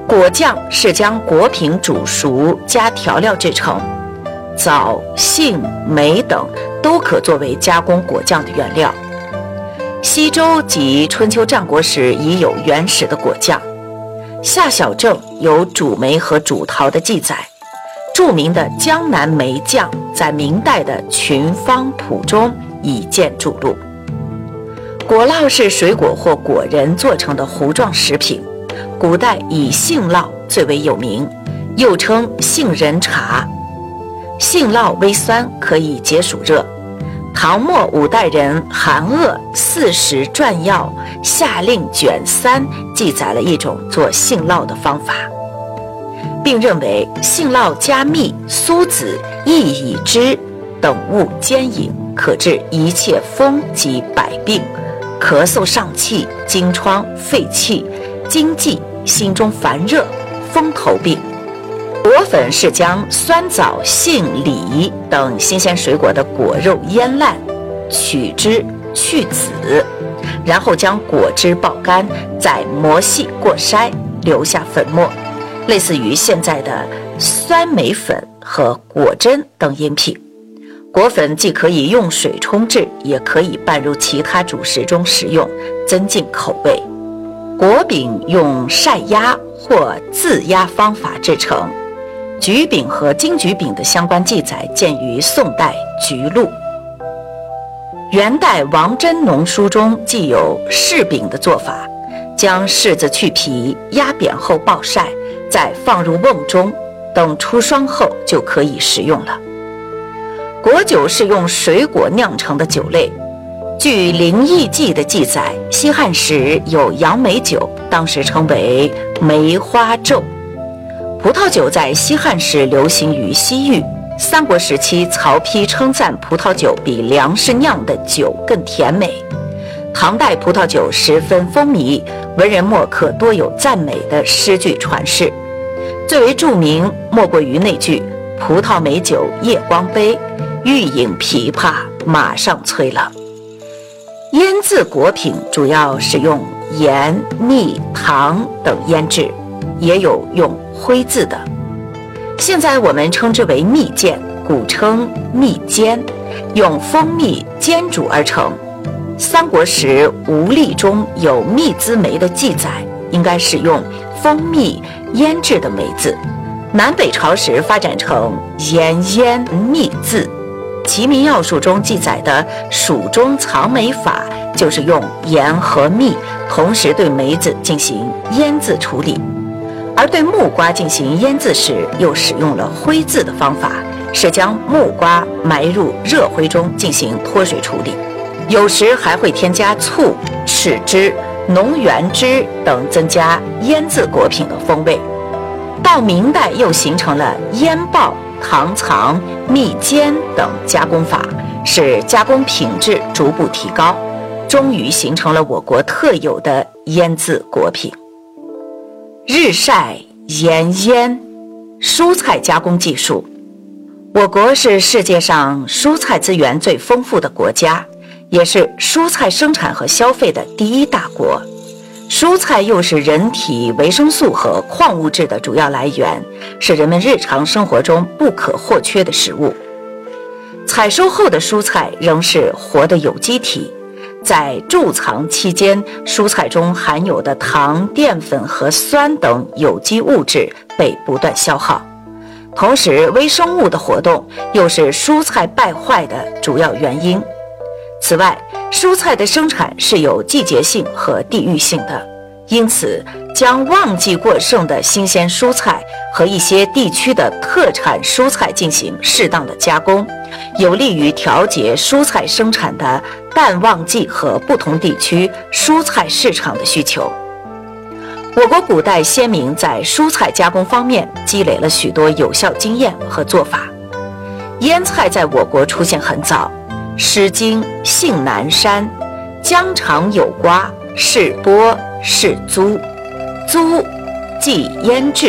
果酱是将果品煮熟加调料制成，枣、杏、梅等都可作为加工果酱的原料。西周及春秋战国时已有原始的果酱。夏小正有煮梅和煮桃的记载，著名的江南梅酱在明代的《群芳谱》中已见注录。果酪是水果或果仁做成的糊状食品，古代以杏酪最为有名，又称杏仁茶。杏酪微酸，可以解暑热。唐末5代人韩鄂《4时传要夏令卷3》记载了一种做杏酪的方法，并认为杏酪加蜜、苏子、薏苡汁等物煎饮，可治一切风及百病，咳嗽上气、惊疮、肺气、惊悸、心中烦热、风头病。果粉是将酸枣、杏、李等新鲜水果的果肉腌烂，取汁去籽，然后将果汁爆干，再磨细过筛，留下粉末，类似于现在的酸梅粉和果珍等饮品。果粉既可以用水冲制，也可以拌入其他主食中食用，增进口味。果饼用晒压或自压方法制成。橘饼和金桔饼的相关记载见于宋代《橘录》。元代王真农书中既有柿饼的做法，将柿子去皮，压扁后暴晒，再放入瓮中，等出霜后就可以食用了。果酒是用水果酿成的酒类。据《灵异记》的记载，西汉时有杨梅酒，当时称为梅花咒。葡萄酒在西汉时流行于西域，三国时期曹丕称赞葡萄酒比粮食酿的酒更甜美。唐代葡萄酒十分风靡，文人墨客多有赞美的诗句传世，最为著名莫过于那句葡萄美酒夜光杯，欲饮琵琶马上催了。腌制果品主要是用盐、蜜、糖等腌制，也有用灰渍的，现在我们称之为蜜饯，古称蜜煎，用蜂蜜煎煮而成。三国时吴历中有蜜滋梅的记载，应该是用蜂蜜腌制的梅子。南北朝时发展成盐腌蜜渍。齐民要术中记载的蜀中藏梅法，就是用盐和蜜同时对梅子进行腌渍处理。而对木瓜进行腌渍时，又使用了灰渍的方法，是将木瓜埋入热灰中进行脱水处理，有时还会添加醋、豉汁、浓原汁等，增加腌渍果品的风味。到明代又形成了腌爆、糖藏、蜜煎等加工法，使加工品质逐步提高，终于形成了我国特有的腌渍果品。日晒、盐腌，蔬菜加工技术。我国是世界上蔬菜资源最丰富的国家，也是蔬菜生产和消费的第一大国。蔬菜又是人体维生素和矿物质的主要来源，是人们日常生活中不可或缺的食物。采收后的蔬菜仍是活的有机体，在贮藏期间，蔬菜中含有的糖、淀粉和酸等有机物质被不断消耗，同时微生物的活动又是蔬菜败坏的主要原因。此外，蔬菜的生产是有季节性和地域性的，因此将旺季过剩的新鲜蔬菜和一些地区的特产蔬菜进行适当的加工，有利于调节蔬菜生产的淡旺季和不同地区蔬菜市场的需求。我国古代先民在蔬菜加工方面积累了许多有效经验和做法。腌菜在我国出现很早，《诗经·信南山》疆场有瓜，是多是租，租即腌制。